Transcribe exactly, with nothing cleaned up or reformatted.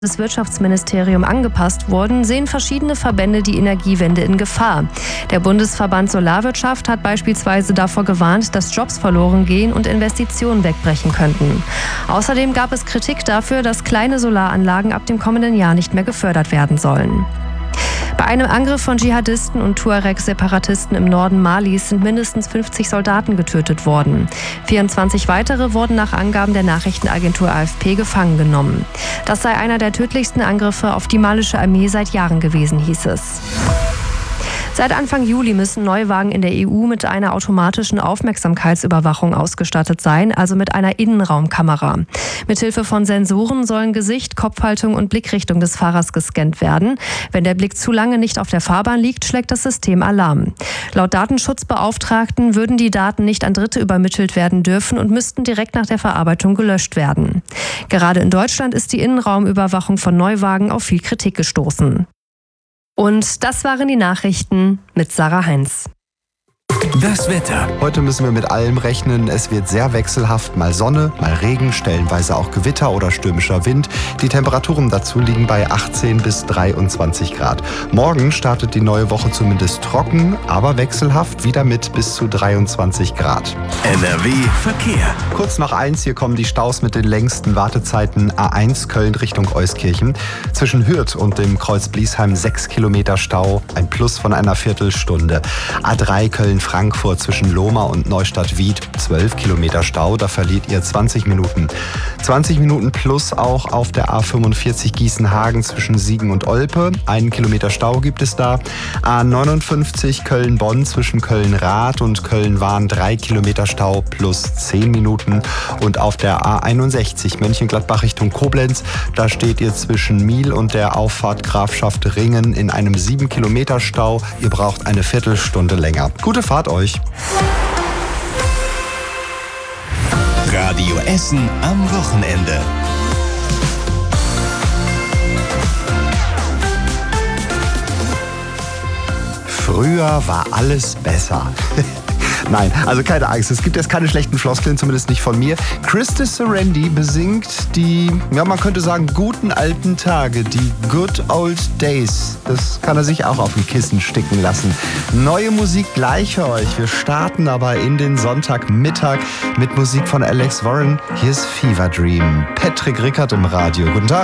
das Wirtschaftsministerium angepasst wurden, sehen verschiedene Verbände die Energiewende in Gefahr. Der Bundesverband Solarwirtschaft hat beispielsweise davor gewarnt, dass Jobs verloren gehen und Investitionen wegbrechen könnten. Außerdem gab es Kritik dafür, dass kleine Solaranlagen ab dem kommenden Jahr nicht mehr gefördert werden sollen. Bei einem Angriff von Dschihadisten und Tuareg-Separatisten im Norden Malis sind mindestens fünfzig Soldaten getötet worden. vierundzwanzig weitere wurden nach Angaben der Nachrichtenagentur A F P gefangen genommen. Das sei einer der tödlichsten Angriffe auf die malische Armee seit Jahren gewesen, hieß es. Seit Anfang Juli müssen Neuwagen in der E U mit einer automatischen Aufmerksamkeitsüberwachung ausgestattet sein, also mit einer Innenraumkamera. Mithilfe von Sensoren sollen Gesicht, Kopfhaltung und Blickrichtung des Fahrers gescannt werden. Wenn der Blick zu lange nicht auf der Fahrbahn liegt, schlägt das System Alarm. Laut Datenschutzbeauftragten würden die Daten nicht an Dritte übermittelt werden dürfen und müssten direkt nach der Verarbeitung gelöscht werden. Gerade in Deutschland ist die Innenraumüberwachung von Neuwagen auf viel Kritik gestoßen. Und das waren die Nachrichten mit Sarah Heinz. Das Wetter. Heute müssen wir mit allem rechnen. Es wird sehr wechselhaft. Mal Sonne, mal Regen, stellenweise auch Gewitter oder stürmischer Wind. Die Temperaturen dazu liegen bei achtzehn bis dreiundzwanzig Grad. Morgen startet die neue Woche zumindest trocken, aber wechselhaft, wieder mit bis zu dreiundzwanzig Grad. N R W Verkehr. Kurz nach eins, hier kommen die Staus mit den längsten Wartezeiten. A eins Köln Richtung Euskirchen. Zwischen Hürth und dem Kreuz Bliesheim sechs Kilometer Stau, ein Plus von einer Viertelstunde. A drei Köln Frankfurt zwischen Lohmar und Neustadt-Wied, zwölf Kilometer Stau, da verliert ihr zwanzig Minuten. zwanzig Minuten plus auch auf der A fünfundvierzig Gießen-Hagen zwischen Siegen und Olpe, einen Kilometer Stau gibt es da. A neunundfünfzig Köln-Bonn zwischen Köln-Rath und Köln-Wahn, drei Kilometer Stau plus zehn Minuten. Und auf der A einundsechzig Mönchengladbach Richtung Koblenz, da steht ihr zwischen Miel und der Auffahrt Grafschaft Ringen in einem sieben Kilometer Stau. Ihr braucht eine Viertelstunde länger. Gute Fahrt euch. Radio Essen am Wochenende. Früher war alles besser. Nein, also keine Angst, es gibt jetzt keine schlechten Floskeln, zumindest nicht von mir. Krista Serendi besingt die, ja man könnte sagen, guten alten Tage, die good old days. Das kann er sich auch auf dem Kissen sticken lassen. Neue Musik gleich für euch. Wir starten aber in den Sonntagmittag mit Musik von Alex Warren. Hier ist Fever Dream. Patrick Rickert im Radio. Guten Tag.